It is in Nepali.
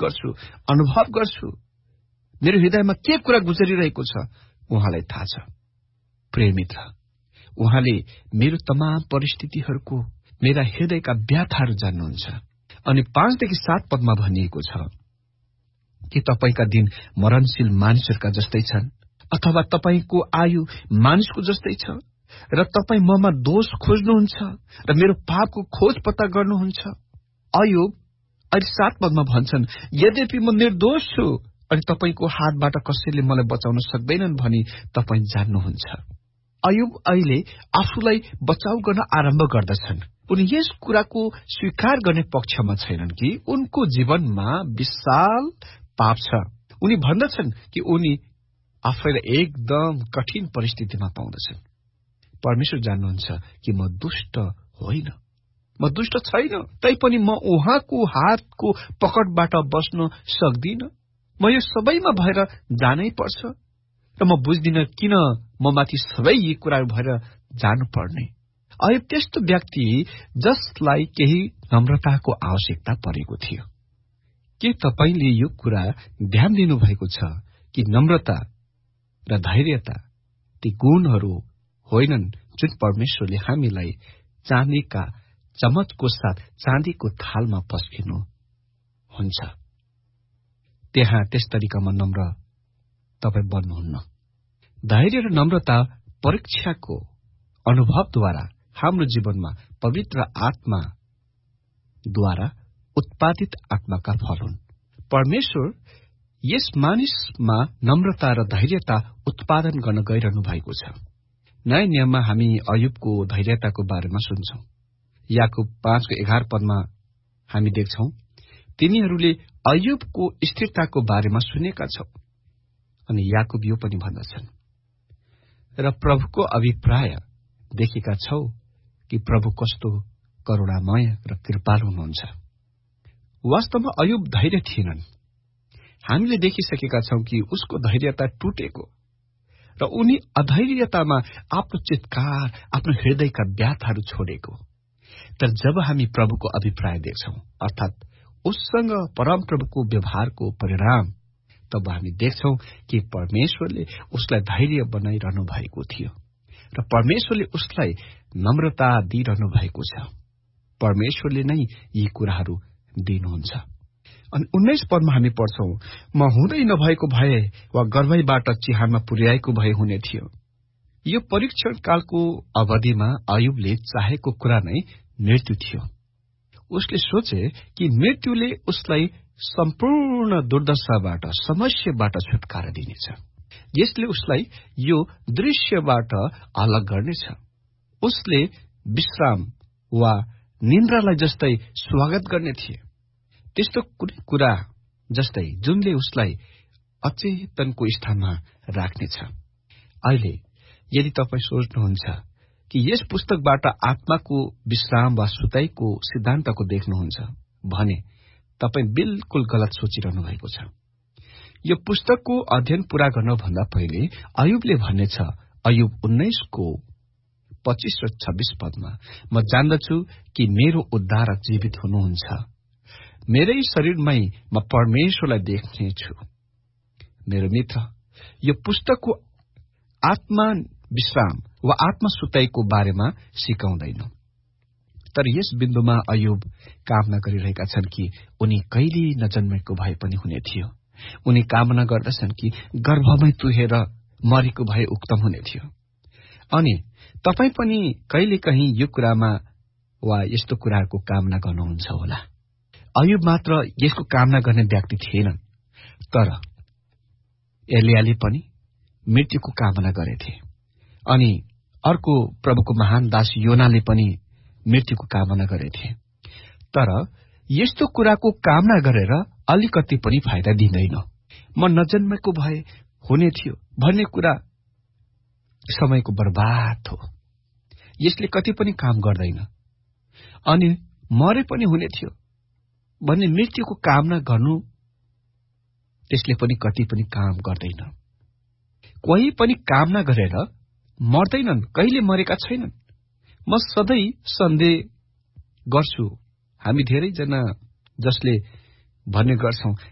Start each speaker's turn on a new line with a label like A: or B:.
A: गर्छु, अनुभव गर्छु। मेरो हृदयमा के कुरा गुजरिरहेको छ उहाँलाई थाहा छ। प्रिय मित्र, उहाँले मेरो तमाम परिस्थितिहरूको, मेरा हृदयका व्याथाहरू जान्नुहुन्छ। अनि 5 देखि 7 पदमा भनिएको छ कि तपाईका दिन मरणशील मानिसहरूका जस्तै छन्, अथवा तपाईको आयु मानिसको जस्तै छ, र तपाई ममा दोष खोज्नुहुन्छ र मेरो पापको खोज पत्ता गर्नुहुन्छ। अय्यूब अहिले 7 पदमा भन्छन्, यद्यपि म निर्दोष छु अनि तपाईको हातबाट कसैले मलाई बचाउन सक्दैनन् भनी तपाई जान्नुहुन्छ। अय्यूब अहिले आफूलाई बचाउ गर्न आरम्भ गर्दछन्। उनी यस कुराको स्वीकार गर्ने पक्षमा छैनन् कि उनको जीवनमा विशाल पाप छ। उनी भन्दछन् कि उनी आफैलाई एकदम कठिन परिस्थितिमा पाउँदछन्। परमेश्वर जान्नुहुन्छ कि म दुष्ट होइन, म दुष्ट छैन, तैपनि म उहाँको हातको पकडबाट बस्न सक्दिन। म यो सबैमा भएर जानै पर्छ र म बुझ्दिन किन म माथि सबै यी कुराहरू भएर जानुपर्ने। अय्यूब त्यस्तो व्यक्ति जसलाई केही नम्रताको आवश्यकता परेको थियो। के तपाईले यो कुरा ध्यान दिनुभएको छ कि नम्रता र धैर्यता ती गुणहरू होइनन् जुन परमेश्वरले हामीलाई चाँदीका चमचको साथ चाँदीको थालमा पस्किनु हुन्छ। त्यहाँ त्यस तरिकामा नम्र तपाई बन्नुहुन्न। धैर्य र नम्रता परीक्षाको अनुभवद्वारा हाम्रो जीवनमा पवित्र आत्माद्वारा उत्पादित आत्माका फल हुन्। परमेश्वर यस मानिसमा नम्रता र धैर्यता उत्पादन गर्न गइरहनु भएको छ। नयाँ नियममा हामी अय्यूबको धैर्यताको बारेमा सुन्छौं। याकूब 5:11 पदमा हामी देख्छौं, तिनीहरूले अय्यूबको स्थिरताको बारेमा सुनेका छौ। अनि याकूब यो पनि भन्दछन्, र प्रभुको अभिप्राय देखेका छौ कि प्रभु कस्तो करुणामय र कृपालु हुनुहुन्छ। वास्तवमा अय्यूब धैर्य थिएनन्। हामीले देखिसकेका छौं कि उसको धैर्यता टुटेको र उनी अधैर्यतामा आफ्नो चित्कार, आफ्नो हृदयका व्याथाहरू छोडेको। तर जब हामी प्रभुको अभिप्राय देख्छौं, अर्थात उससँग परमप्रभुको व्यवहारको परिणाम, तब हामी देख्छौं कि परमेश्वरले उसलाई धैर्य बनाइरहनु भएको थियो र परमेश्वरले उसलाई नम्रता दिइरहनु भएको छ। परमेश्वरले नै यी कुराहरू दिनुहुन्छ। अनि 19 पदमा हामी पढ्छौं, म हुँदै नभएको भए वा गर्भैबाट चिहानमा पुर्याएको भए हुने थियो। यो परीक्षण कालको अवधिमा अय्यूबले चाहेको कुरा नै मृत्यु थियो। उसले सोचे कि मृत्युले उसलाई सम्पूर्ण दुर्दशाबाट, समस्याबाट छुटकारा दिनेछ। यसले उसलाई यो दृश्यबाट अलग गर्नेछ। उसले विश्राम वा निन्द्रालाई जस्तै स्वागत गर्ने थिए, त्यस्तो कुनै कुरा जस्तै जुनले उसलाई अचेतनको स्थानमा राख्नेछ। अहिले यदि तपाई सोच्नुहुन्छ कि यस पुस्तकबाट आत्माको विश्राम वा सुताइको सिद्धान्तको देख्नुहुन्छ भने तपाई बिल्कुल गलत सोचिरहनु भएको छ। यो पुस्तकको अध्ययन पूरा गर्नभन्दा पहिले अय्यूबले भन्नेछ, अय्यूब 19:25 र 26 पदमा, म जान्दछु कि मेरो उद्धारक जीवित हुनुहुन्छ, मेरै शरीरमै म परमेश्वरलाई देख्नेछु। मेरो मित्र, यो पुस्तकको आत्मा विश्राम वा आत्मा सुताइको बारेमा सिकाउँदैन। तर यस बिन्दुमा अय्यूब कामना गरिरहेका छन् कि उनी कहिले नजन्मेको भए पनि हुने थियो। उनी कामना गर्दछन् कि गर्भमै तुहेर मरेको भए उक्तम हुने थियो। अनि तपाई पनि कहिलेकाहीँ यो कुरामा वा यस्तो कुराहरूको कामना गर्नुहुन्छ होला। अय्यूब मात्र यसको कामना गर्ने व्यक्ति थिएनन्, तर एलियाले पनि मृत्युको कामना गरेथे। अनि अर्को प्रभुको महान दास योनाले पनि मृत्युको कामना गरेथे। तर यस्तो कुराको कामना गरेर अलिकति पनि फाइदा दिँदैन। म नजन्मेको भए हुने थियो भन्ने कुरा समयको बर्बाद हो। यसले कति पनि काम गर्दैन। अनि मरे पनि हुने थियो भन्ने मृत्युको कामना गर्नु, त्यसले पनि कति पनि काम गर्दैन। कोही पनि कामना गरेर मर्दैनन्, कहिले मरेका छैनन्। म सधैँ सन्देह गर्छु, हामी धेरैजना जसले भन्ने गर्छौं